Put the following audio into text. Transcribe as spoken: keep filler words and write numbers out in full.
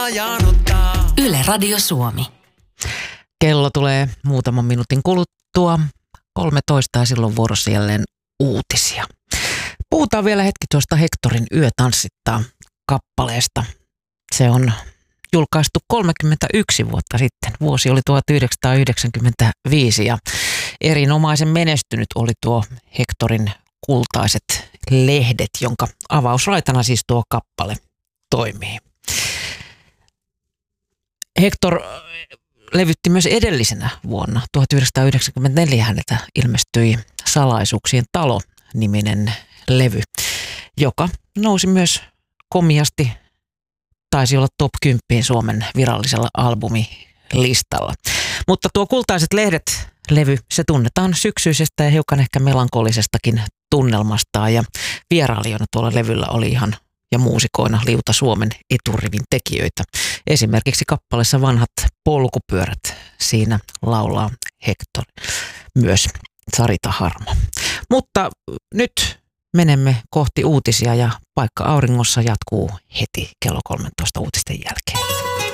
janottaa. Yle Radio Suomi. Kello tulee muutaman minuutin kuluttua. kolmetoista ja silloin vuorossa jälleen uutisia. Puhutaan vielä hetki tuosta Hectorin Yö tanssittaa -kappaleesta. Se on julkaistu kolmekymmentäyksi vuotta sitten. Vuosi oli tuhatyhdeksänsataayhdeksänkymmentäviisi ja erinomaisen menestynyt oli tuo Hectorin kultaiset lehdet, jonka avausraitana siis tuo kappale toimii. Hector levytti myös edellisenä vuonna tuhatyhdeksänsataayhdeksänkymmentäneljä häneltä ilmestyi Salaisuuksien talo-niminen levy, joka nousi myös komiasti, taisi olla top kymmenen Suomen virallisella albumilistalla. Mutta tuo Kultaiset lehdet -levy, se tunnetaan syksyisestä ja hiukan ehkä melankolisestakin tunnelmastaan ja vierailijana tuolla levyllä oli ihan ja muusikoina liuta Suomen eturivin tekijöitä. Esimerkiksi kappaleessa Vanhat polkupyörät, siinä laulaa Hector, myös Sarita Harmo. Mutta nyt menemme kohti uutisia ja Paikka auringossa jatkuu heti kello kolmetoista uutisten jälkeen.